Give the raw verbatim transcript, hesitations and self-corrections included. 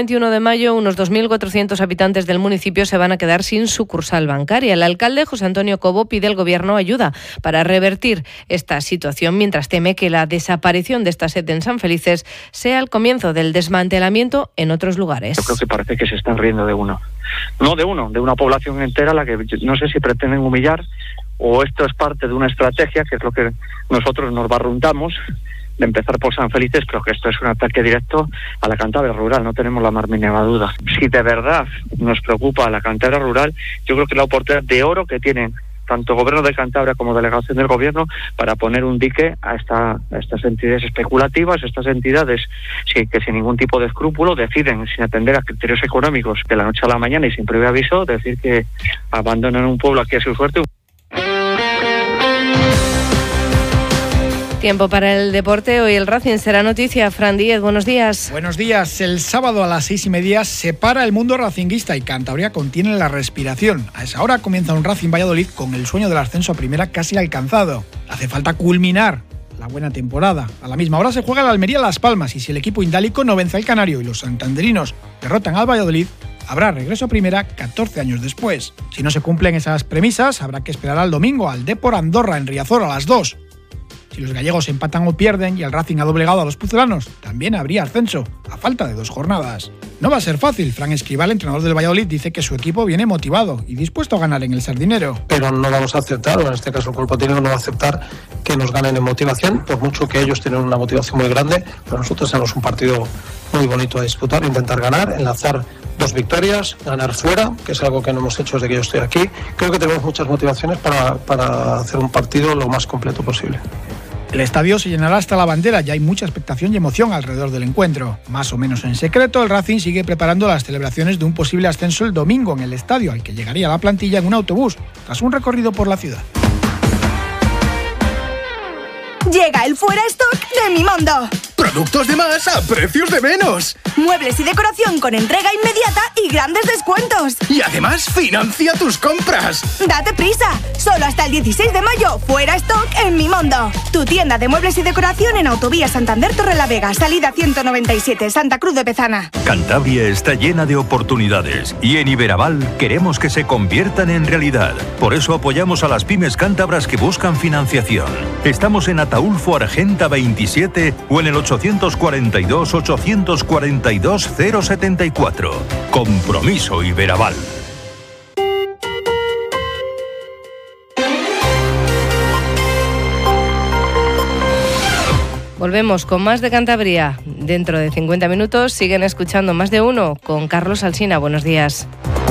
veintiuno de mayo, unos dos mil cuatrocientos habitantes del municipio se van a quedar sin sucursal bancaria. El alcalde, José Antonio Cobo, pide al Gobierno ayuda para revertir esta situación, mientras teme que la desaparición de esta sede en San Felices sea el comienzo del desmantelamiento en otros lugares. Yo creo que parece que se están riendo de uno. No de uno, de una población entera a la que no sé si pretenden humillar, o esto es parte de una estrategia, que es lo que nosotros nos barruntamos, de empezar por San Felices. Creo que esto es un ataque directo a la Cantabria rural, no tenemos la más mínima duda. Si de verdad nos preocupa la Cantabria rural, yo creo que la oportunidad de oro que tienen tanto Gobierno de Cantabria como delegación del Gobierno para poner un dique a, esta, a estas entidades especulativas, estas entidades sí, que sin ningún tipo de escrúpulo deciden, sin atender a criterios económicos, de la noche a la mañana y sin previo aviso, decir que abandonan un pueblo aquí a su suerte. Tiempo para el deporte. Hoy el Racing será noticia. Fran Díez, buenos días. Buenos días. El sábado a las seis y media se para el mundo racinguista y Cantabria contiene la respiración. A esa hora comienza un Racing Valladolid con el sueño del ascenso a primera casi alcanzado. Hace falta culminar la buena temporada. A la misma hora se juega el Almería Las Palmas y si el equipo indálico no vence al Canario y los santanderinos derrotan al Valladolid, habrá regreso a primera catorce años después. Si no se cumplen esas premisas, habrá que esperar al domingo al Depor Andorra en Riazor a las dos. Si los gallegos empatan o pierden y el Racing ha doblegado a los pucelanos, también habría ascenso, a falta de dos jornadas. No va a ser fácil. Fran Escribal, entrenador del Valladolid, dice que su equipo viene motivado y dispuesto a ganar en el Sardinero. Pero no vamos a aceptar, o en este caso el cuerpo técnico no va a aceptar que nos ganen en motivación, por mucho que ellos tienen una motivación muy grande, pero nosotros tenemos un partido muy bonito a disputar, intentar ganar, enlazar dos victorias, ganar fuera, que es algo que no hemos hecho desde que yo estoy aquí. Creo que tenemos muchas motivaciones para, para hacer un partido lo más completo posible. El estadio se llenará hasta la bandera, ya hay mucha expectación y emoción alrededor del encuentro. Más o menos en secreto, el Racing sigue preparando las celebraciones de un posible ascenso el domingo en el estadio, al que llegaría la plantilla en un autobús, tras un recorrido por la ciudad. Llega el Fuera Stock de Mimondo. Productos de más a precios de menos. Muebles y decoración con entrega inmediata y grandes descuentos. Y además financia tus compras. Date prisa. Solo hasta el dieciséis de mayo, Fuera Stock en Mimondo. Tu tienda de muebles y decoración en Autovía Santander Torrelavega, salida ciento noventa y siete, Santa Cruz de Pezana. Cantabria está llena de oportunidades y en Iberaval queremos que se conviertan en realidad. Por eso apoyamos a las pymes cántabras que buscan financiación. Estamos en Ataulfo Argenta veintisiete o en el ochocientos cuarenta y dos, ochocientos cuarenta y dos, cero setenta y cuatro. Compromiso Iberaval. Volvemos con más de Cantabria. Dentro de cincuenta minutos siguen escuchando Más de Uno con Carlos Alsina. Buenos días.